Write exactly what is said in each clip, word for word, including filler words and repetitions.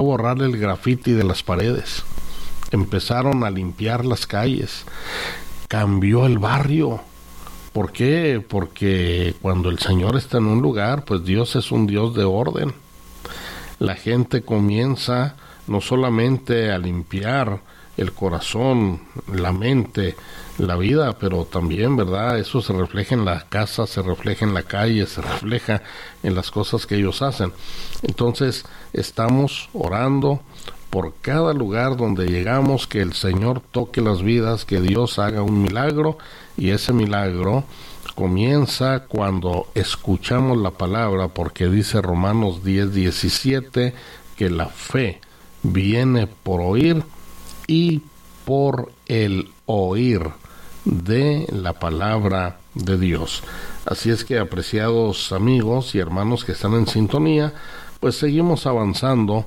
borrar el grafiti de las paredes, empezaron a limpiar las calles, cambió el barrio. ¿Por qué? Porque cuando el Señor está en un lugar, pues Dios es un Dios de orden. La gente comienza no solamente a limpiar el corazón, la mente, la vida, pero también, ¿verdad? Eso se refleja en la casa, se refleja en la calle, se refleja en las cosas que ellos hacen. Entonces, estamos orando por cada lugar donde llegamos, que el Señor toque las vidas, que Dios haga un milagro, y ese milagro comienza cuando escuchamos la palabra, porque dice Romanos diez diecisiete que la fe viene por oír y por el oír de la palabra de Dios. Así es que, apreciados amigos y hermanos que están en sintonía, pues seguimos avanzando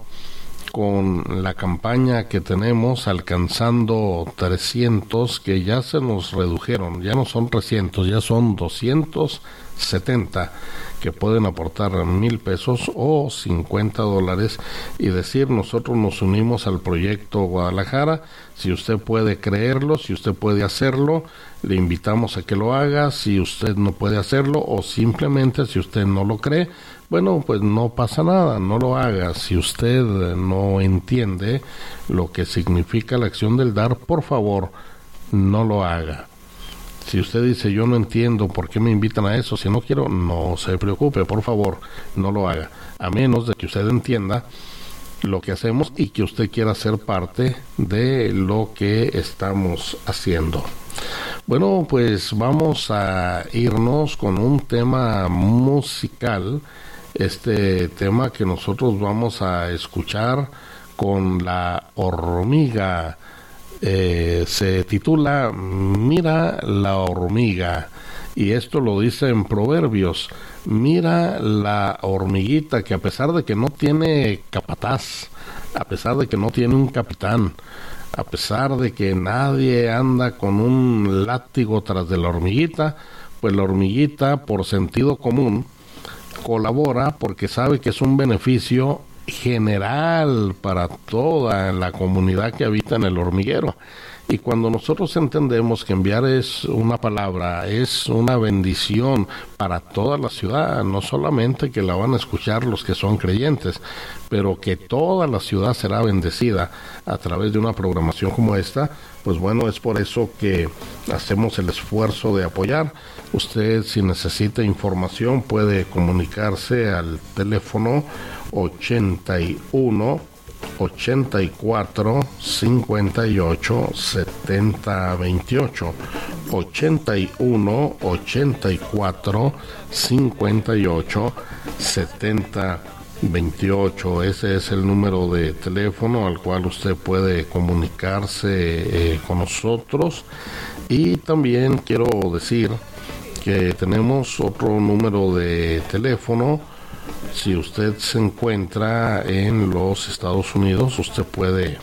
con la campaña que tenemos, alcanzando trescientos, que ya se nos redujeron, ya no son trescientos, ya son doscientos setenta que pueden aportar mil pesos o cincuenta dólares y decir: nosotros nos unimos al proyecto Guadalajara. Si usted puede creerlo, si usted puede hacerlo, le invitamos a que lo haga. Si usted no puede hacerlo, o simplemente si usted no lo cree, bueno, pues no pasa nada, no lo haga. Si usted no entiende lo que significa la acción del dar, por favor, no lo haga. Si usted dice: yo no entiendo por qué me invitan a eso, si no quiero, no se preocupe, por favor, no lo haga. A menos de que usted entienda lo que hacemos y que usted quiera ser parte de lo que estamos haciendo. Bueno, pues vamos a irnos con un tema musical. Este tema que nosotros vamos a escuchar con La Hormiga, eh, se titula Mira la hormiga, y esto lo dice en Proverbios. Mira la hormiguita, que a pesar de que no tiene capataz, a pesar de que no tiene un capitán, a pesar de que nadie anda con un látigo tras de la hormiguita, pues la hormiguita, por sentido común, colabora porque sabe que es un beneficio general para toda la comunidad que habita en el hormiguero. Y cuando nosotros entendemos que enviar es una palabra, es una bendición para toda la ciudad, no solamente que la van a escuchar los que son creyentes, pero que toda la ciudad será bendecida a través de una programación como esta, pues bueno, es por eso que hacemos el esfuerzo de apoyar. Usted, si necesita información, puede comunicarse al teléfono ochenta y uno, ochenta y cuatro, cincuenta y ocho, setenta, veintiocho, ochenta y uno, ochenta y cuatro, cincuenta y ocho, setenta, veintiocho. Ese es el número de teléfono al cual usted puede comunicarse eh, con nosotros. Y también quiero decir que tenemos otro número de teléfono. Si usted se encuentra en los Estados Unidos, usted puede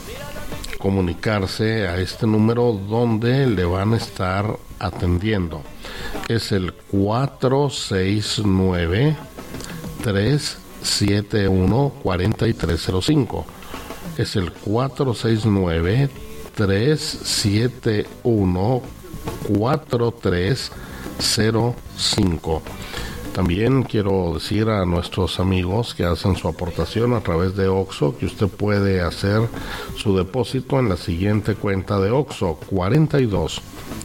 comunicarse a este número donde le van a estar atendiendo. Es el cuatro seis nueve, tres siete uno, cuatro tres cero cinco. Es el cuatro seis nueve, tres siete uno, cuatro tres cero cinco. También quiero decir a nuestros amigos que hacen su aportación a través de OXXO que usted puede hacer su depósito en la siguiente cuenta de OXXO: cuarenta y dos,